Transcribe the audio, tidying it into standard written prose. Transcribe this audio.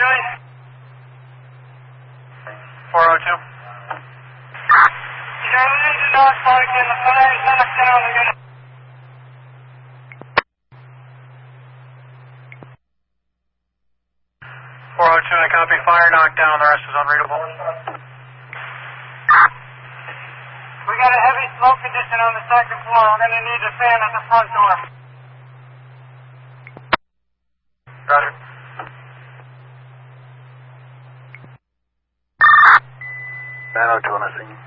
402. You got an engine dog spike in the fire's knocked down again. 402, I copy. Fire knocked down. The rest is unreadable. We got a heavy smoke condition on the second floor. We're going to need a fan at the front door. Roger. Man, 902 on the scene.